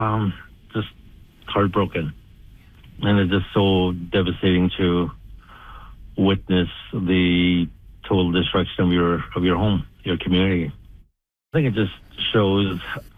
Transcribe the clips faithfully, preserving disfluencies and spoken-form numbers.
Um, just heartbroken. And it's just so devastating to witness the total destruction of your of your home, your community. I think it just shows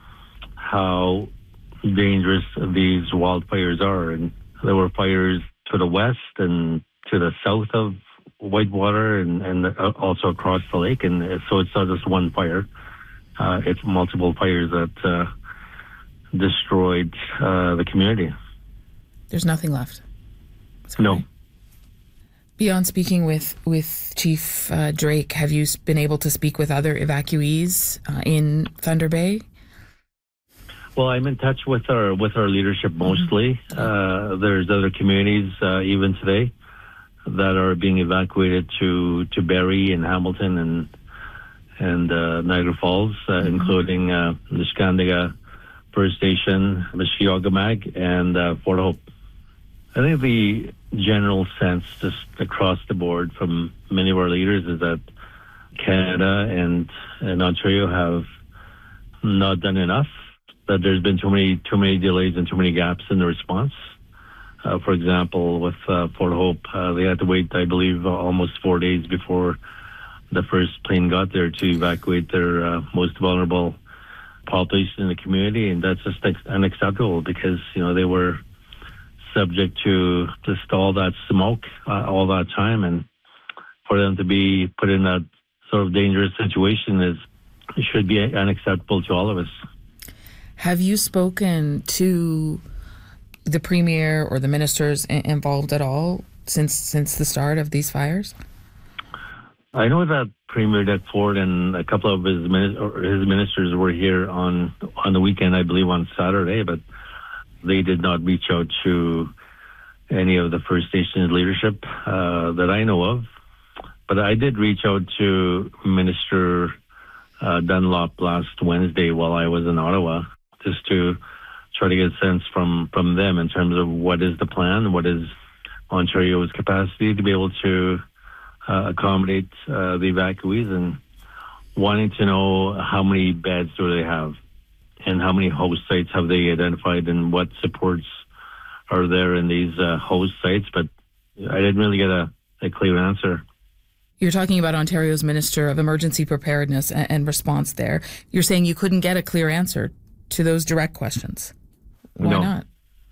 how dangerous these wildfires are. And there were fires to the west and to the south of Whitewater and, and also across the lake. And so it's not just one fire. Uh, it's multiple fires that uh, destroyed uh, the community. There's nothing left. Sorry. No. Beyond speaking with, with Chief uh, Drake, have you been able to speak with other evacuees uh, in Thunder Bay? Well, I'm in touch with our with our leadership mostly. Mm-hmm. Uh, there's other communities uh, even today that are being evacuated to, to Barrie and Hamilton and and uh, Niagara Falls, uh, mm-hmm. including uh, the Skandiga First Station, Mishiagamag, and uh, Fort Hope. I think the general sense just across the board from many of our leaders is that Canada and, and Ontario have not done enough, that there's been too many too many delays and too many gaps in the response. Uh, for example, with uh, Fort Hope, uh, they had to wait, I believe, almost four days before the first plane got there to evacuate their uh, most vulnerable population in the community, and that's just unacceptable because, you know, they were subject to just all that smoke uh, all that time, and for them to be put in that sort of dangerous situation is should be unacceptable to all of us. Have you spoken to the Premier or the ministers involved at all since since the start of these fires? I know that Premier Doug Ford and a couple of his his ministers were here on on the weekend, I believe on Saturday, but they did not reach out to any of the First Nations leadership uh, that I know of. But I did reach out to Minister uh, Dunlop last Wednesday while I was in Ottawa, just to try to get a sense from, from them in terms of what is the plan, what is Ontario's capacity to be able to uh, accommodate uh, the evacuees, and wanting to know how many beds do they have and how many host sites have they identified and what supports are there in these uh, host sites. But I didn't really get a, a clear answer. You're talking about Ontario's Minister of Emergency Preparedness and, and Response there. You're saying you couldn't get a clear answer to those direct questions. Why no. not?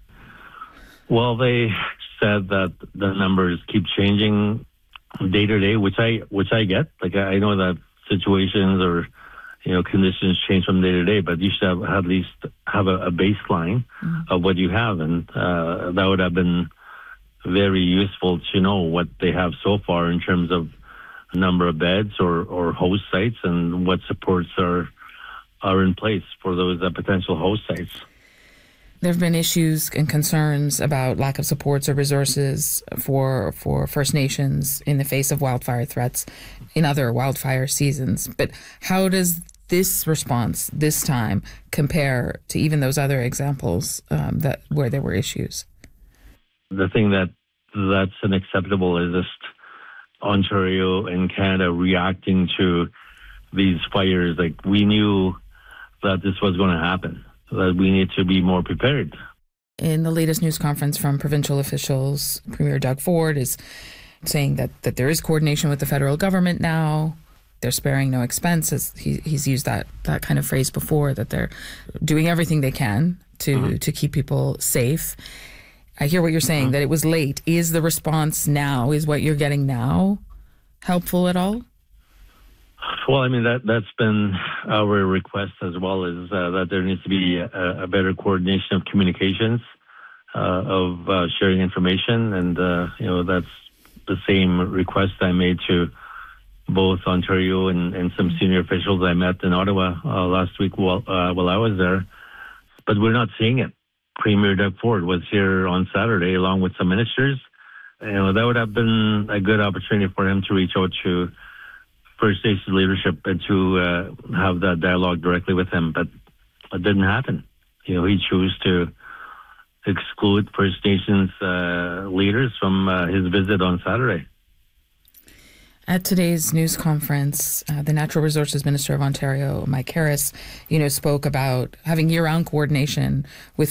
Well, they said that the numbers keep changing day to day, which I which I get. Like, I know that situations or, you know, conditions change from day to day, but you should have at least have a, a baseline mm-hmm. of what you have, and uh, that would have been very useful to know what they have so far in terms of number of beds or, or host sites and what supports are are in place for those uh, potential host sites. There have been issues and concerns about lack of supports or resources for for First Nations in the face of wildfire threats in other wildfire seasons. But how does this response this time compare to even those other examples um, that where there were issues? The thing that that's unacceptable is just Ontario and Canada reacting to these fires. Like, we knew that this was going to happen, that we need to be more prepared. In the latest news conference from provincial officials, Premier Doug Ford is saying that, that there is coordination with the federal government now. They're sparing no expenses. He, he's used that, that kind of phrase before, that they're doing everything they can to, mm-hmm. to keep people safe. I hear what you're saying, mm-hmm. that it was late. Is the response now, is what you're getting now helpful at all? Well, I mean, that, that's been our request as well, is uh, that there needs to be a, a better coordination of communications, uh, of uh, sharing information. And, uh, you know, that's the same request I made to both Ontario and, and some senior officials I met in Ottawa uh, last week while, uh, while I was there. But we're not seeing it. Premier Doug Ford was here on Saturday along with some ministers. You know, that would have been a good opportunity for him to reach out to First Nations leadership and to uh, have that dialogue directly with him, but it didn't happen. You know, he chose to exclude First Nations uh, leaders from uh, his visit on Saturday. At today's news conference, uh, the Natural Resources Minister of Ontario, Mike Harris, you know, spoke about having year-round coordination with